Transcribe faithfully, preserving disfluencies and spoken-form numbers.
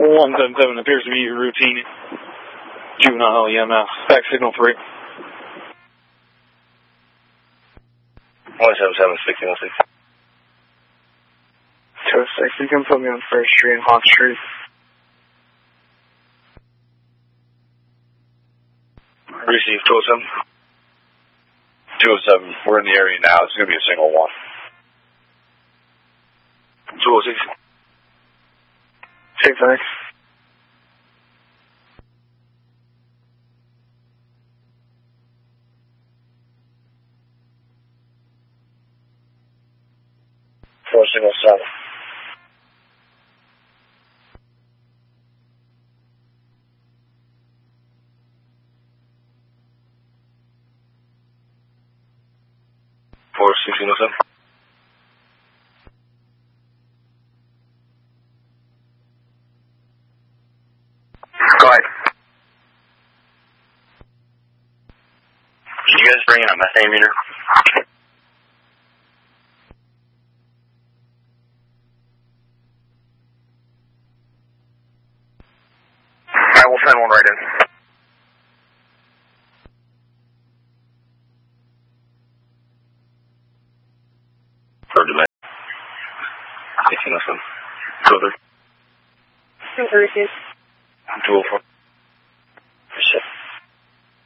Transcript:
one seven seven appears to be your routine juvenile E M S. Back signal three. one seven seven, six one six. two oh six, you can put me on First Street and Hawk Street. Receive two oh seven. two oh seven, we're in the area now. It's going to be a single one. two oh six. six X. four single seven. four six single seven. Go ahead. Did you guys bring in a methane meter? Alright, we'll send one right in. For delay. sixteen oh seven. two oh three. two oh three. two oh four.